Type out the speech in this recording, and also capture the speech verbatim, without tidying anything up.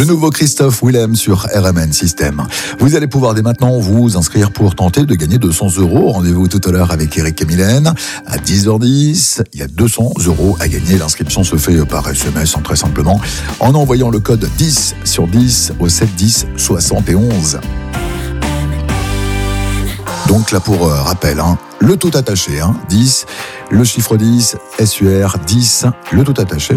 Le nouveau Christophe Willem sur R M N System. Vous allez pouvoir dès maintenant vous inscrire pour tenter de gagner deux cents euros. Rendez-vous tout à l'heure avec Eric et Mylène. À dix heures dix, il y a deux cents euros à gagner. L'inscription se fait par S M S, très simplement, en envoyant le code dix sur dix au sept dix soixante et onze. Donc là, pour euh, rappel, hein, le tout attaché, hein, dix, le chiffre dix, S U R dix, le tout attaché.